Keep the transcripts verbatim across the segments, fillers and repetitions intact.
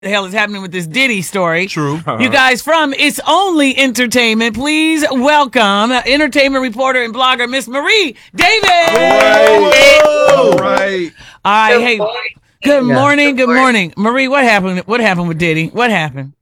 the hell is happening with this Diddy story. True. Uh-huh. You guys from It's Only Entertainment, please welcome entertainment reporter and blogger Miss Marie Davis. All right. All right. All right. Hey. Good morning. Good morning, Marie. What happened? What happened with Diddy? What happened?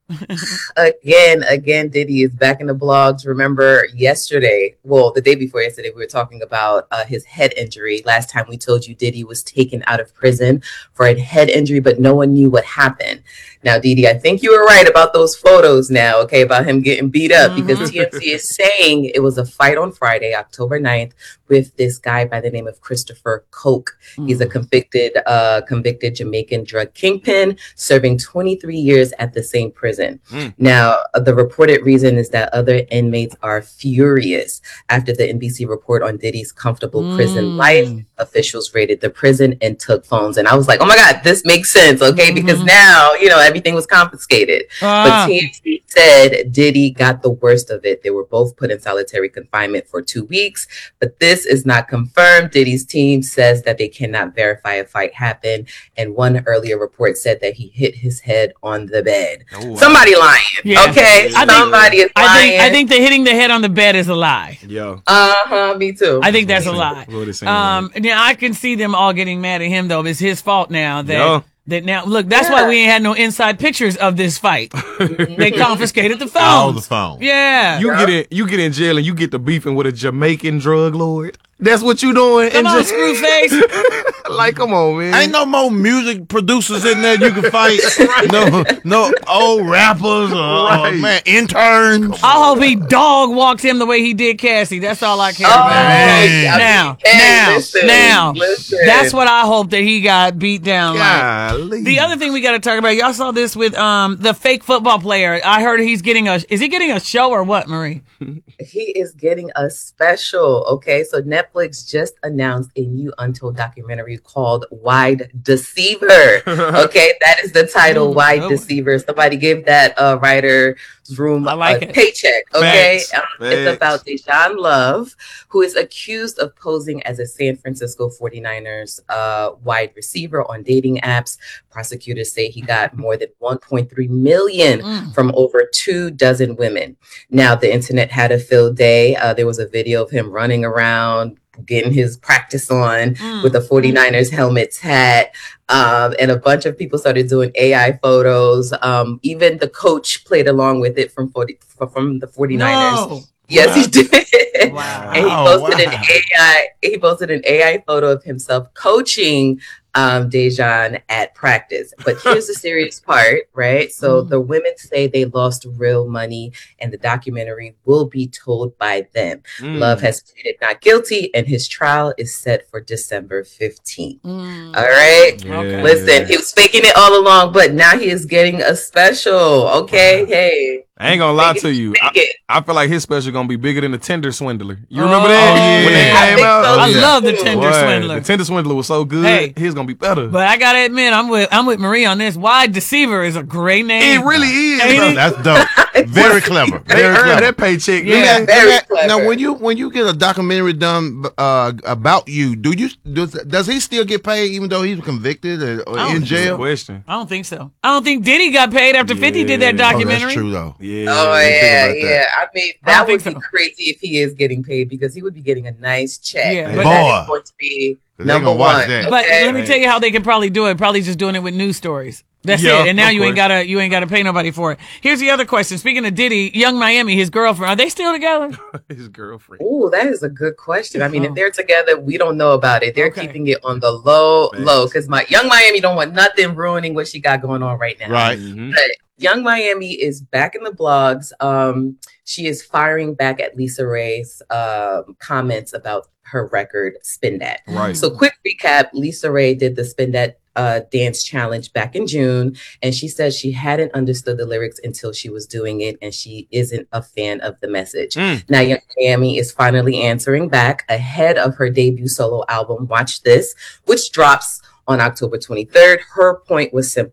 again, again, Diddy is back in the blogs. Remember yesterday, well, the day before yesterday, we were talking about uh, his head injury. Last time we told you Diddy was taken out of prison for a head injury, but no one knew what happened. Now, Diddy, I think you were right about those photos now, okay, about him getting beat up, mm-hmm. because T M Z is saying it was a fight on Friday, October ninth, with this guy by the name of Christopher Koch. Mm-hmm. He's a convicted, uh, convicted Jamaican drug kingpin, serving twenty-three years at the same prison. Mm. Now, the reported reason is that other inmates are furious after the N B C report on Diddy's comfortable mm. prison life. Officials raided the prison and took phones. And I was like, oh my God, this makes sense, okay? Mm-hmm. Because now, you know, everything was confiscated. Ah. But T M Z said Diddy got the worst of it. They were both put in solitary confinement for two weeks. But this is not confirmed. Diddy's team says that they cannot verify a fight happened. And one earlier report said that he hit his head on the bed. Oh, wow. Somebody lying. Yeah. Okay, I somebody think, is lying. I think, I think the hitting the head on the bed is a lie. Yeah. Uh-huh, me too. I think that's a lie. Um, now I can see them all getting mad at him though. It's his fault now that yeah. that now look. That's yeah. why we ain't had no inside pictures of this fight. They confiscated the phones. All the phones. Yeah. You yeah. get in. You get in jail and you get to beefing with a Jamaican drug lord. That's what you doing. Come on, Screwface. Like, come on, man. Ain't no more music producers in there you can fight. Right. No, no old rappers or right. uh, man interns. I hope he dog walks him the way he did Cassie. That's all I care oh, about. Man. Now, hey, now, listen, now. Listen. That's what I hope that he got beat down. Golly. Like. The other thing we got to talk about, y'all saw this with um the fake football player. I heard he's getting a. Is he getting a show or what, Marie? He is getting a special. Okay, so Netflix just announced a new Untold documentary called Wide Deceiver. Okay, that is the title, Wide oh. Deceiver. Somebody give that uh, writer's room I like a it. paycheck. Okay, Facts. um, Facts. It's about Deshaun Love, who is accused of posing as a San Francisco forty-niners uh, wide receiver on dating apps. Prosecutors say he got more than one point three million mm. from over two dozen women. Now, the internet had a field day. Uh, there was a video of him running around, getting his practice on mm. with a forty-niners helmets hat. Um, and a bunch of people started doing A I photos. Um, even the coach played along with it from forty, from the forty-niners. No. Yes, wow. he did. Wow. And he posted wow. an A I. He posted an A I photo of himself coaching um, Dejan at practice. But here's the serious part, right? So mm. the women say they lost real money, and the documentary will be told by them. Mm. Love has pleaded not guilty, and his trial is set for December fifteenth. Mm. All right. Yeah. Okay. Listen, he was faking it all along, but now he is getting a special. Okay. Hey. I ain't gonna lie to you. I, I feel like his special gonna be bigger than the Tinder Swindler. You remember oh, that? Yeah. When they came out? So I yeah. love the Tinder Boy, Swindler. The Tinder Swindler was so good. Hey, his gonna be better. But I gotta admit, I'm with I'm with Marie on this. Wide Deceiver is a great name. It really is. Ain't it? That's dope. Very clever. They Very earned clever. that paycheck. Yeah, yeah very clever. Now, when you when you get a documentary done uh, about you, do you does, does he still get paid even though he's convicted or, or in jail? Question. I don't think so. I don't think Diddy got paid after yeah. fifty did that documentary. Oh, that's true though. Yeah. Oh yeah, yeah. I mean, that would be so. crazy if he is getting paid, because he would be getting a nice check. Yeah, but boy. that is going to be number one. That. But okay? let me tell you how they can probably do it. Probably just doing it with news stories. That's yeah, it. And now you course. ain't gotta you ain't gotta pay nobody for it. Here's the other question. Speaking of Diddy, Young Miami, his girlfriend, are they still together? His girlfriend. Oh, that is a good question. I mean, oh. if they're together, we don't know about it. They're okay. keeping it on the low, Thanks. low, because my Young Miami don't want nothing ruining what she got going on right now. Right. Mm-hmm. But Young Miami is back in the blogs. Um, she is firing back at Lisa Ray's um, comments about her record, Spin That. Right. So quick recap, Lisa Ray did the Spin That uh, dance challenge back in June, and she said she hadn't understood the lyrics until she was doing it, and she isn't a fan of the message. Mm. Now, Young Miami is finally answering back ahead of her debut solo album, Watch This, which drops on October twenty-third. Her point was simple.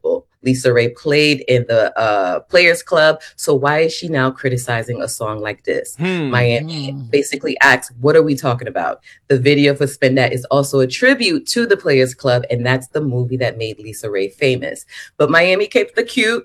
LisaRaye played in the uh, Players Club. So why is she now criticizing a song like this? Hmm. Miami basically asks, what are we talking about? The video for Spend That is also a tribute to the Players Club, and that's the movie that made LisaRaye famous. But Miami kept the cute